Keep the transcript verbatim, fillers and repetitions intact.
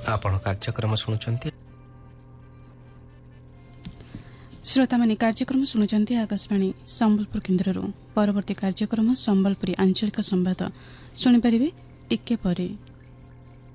आपण कार्यक्रम शुणुचंती श्रोता माने कार्यक्रम शुणुचंती आकाशवाणी संबलपुर केन्द्रରୁ। परवर्ती कार्यक्रम संबलपुरी आंचलिक संवाद शुणी पारिबे टिके परे।